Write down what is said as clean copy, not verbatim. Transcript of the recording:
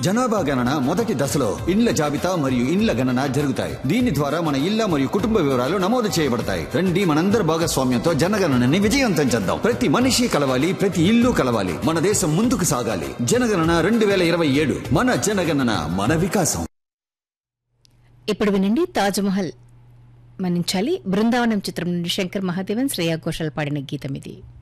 జనాభా గణన మొదటి దశలో ఇండ్ల జాబితా మరియు ఇండ్ల గణన జరుగుతాయి. దీని ద్వారా మన ఇళ్ల మరియు కుటుంబ వివరాలు నమోదు చేయబడతాయి. రండి, మనందరి భాగస్వామ్యంతో జనగణనని విజయవంతం చేద్దాం. ప్రతి మనిషి కలవాలి, ప్రతి ఇల్లు కలవాలి. మన దేశం ముందుకు సాగాలి. జనగణన 2027. మన జనగణన, మన వికాసం. ఇప్పుడు వినండి, తాజ్మహల్ మన్నించాలి బృందావనం చిత్రం నుండి శంకర్ మహాదేవన్, శ్రేయా ఘోషాల్ పాడిన గీతం ఇది.